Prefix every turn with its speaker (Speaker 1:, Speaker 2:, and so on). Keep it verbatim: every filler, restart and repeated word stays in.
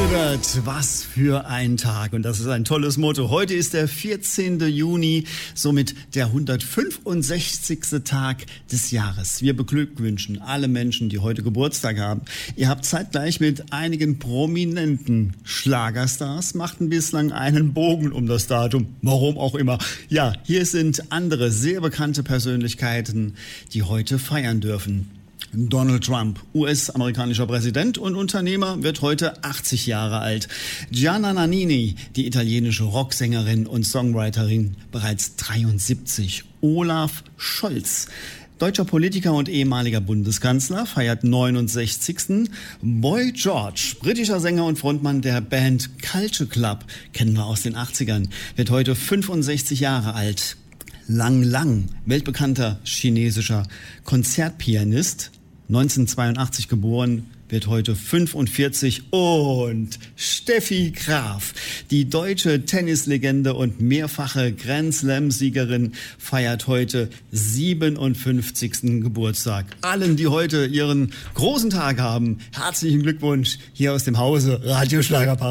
Speaker 1: Albert, was für ein Tag. Und das ist ein tolles Motto. Heute ist der vierzehnte Juni, somit der hundertfünfundsechzigste Tag des Jahres. Wir beglückwünschen alle Menschen, die heute Geburtstag haben. Ihr habt zeitgleich mit einigen prominenten Schlagerstars, machten bislang einen Bogen um das Datum. Warum auch immer. Ja, hier sind andere sehr bekannte Persönlichkeiten, die heute feiern dürfen. Donald Trump, U S-amerikanischer Präsident und Unternehmer, wird heute achtzig Jahre alt. Gianna Nannini, die italienische Rocksängerin und Songwriterin, bereits dreiundsiebzig. Olaf Scholz, deutscher Politiker und ehemaliger Bundeskanzler, feiert neunundsechzigsten. Boy George, britischer Sänger und Frontmann der Band Culture Club, kennen wir aus den achtzigern, wird heute fünfundsechzig Jahre alt. Lang Lang, weltbekannter chinesischer Konzertpianist, neunzehnhundertzweiundachtzig geboren, wird heute fünfundvierzig. Und Steffi Graf, die deutsche Tennislegende und mehrfache Grand Slam-Siegerin, feiert heute siebenundfünfzigsten Geburtstag. Allen, die heute ihren großen Tag haben, herzlichen Glückwunsch hier aus dem Hause Radio Schlagerparty.